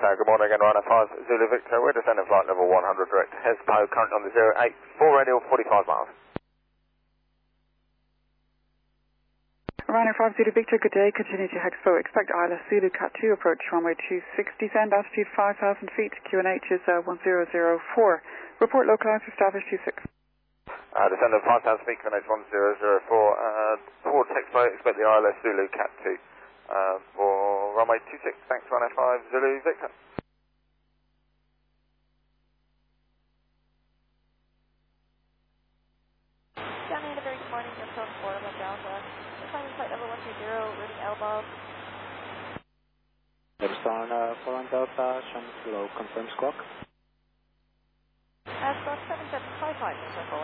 Good morning again, Ryanair 5 Zulu Victor. We're descending flight level 100 direct to Hespo, current on the 084 radial, 45 miles. Ryanair 5 Zulu Victor, good day. Continue to Hexpo. Expect ILS Zulu Cat 2 approach runway 260, send altitude 5,000 feet. QNH is 1004. Report localized established 26. Descending 5,000 feet, QNH 1004. Towards Hexpo, expect the ILS Zulu Cat 2 for runway 26. Thanks, Ryanair 5 Zulu Victor. Johnny, a very good morning. You're from Florida, Delta. We're climbing flight level 130, reading Elbow. Everstar 41 Delta, Sean Kilo, confirm squawk. Squawk 7755, Mr. 4.